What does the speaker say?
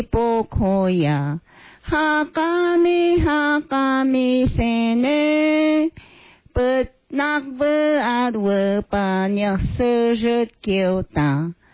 Pokoya Hakami Sene Bật nạc vơ át vơ bà nhạc sơ rớt kiều ta